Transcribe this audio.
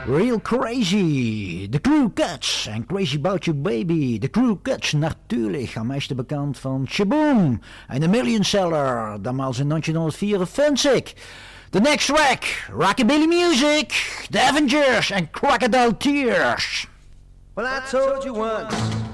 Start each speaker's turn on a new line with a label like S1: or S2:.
S1: Real Crazy, The Crew Cuts en Crazy About You Baby. The Crew Cuts natuurlijk, am meisten bekend van Shaboom en The Million Seller, damals in 1954. The next track, Rockabilly Music, The Avengers en Crocodile Tears.
S2: Well, I told you once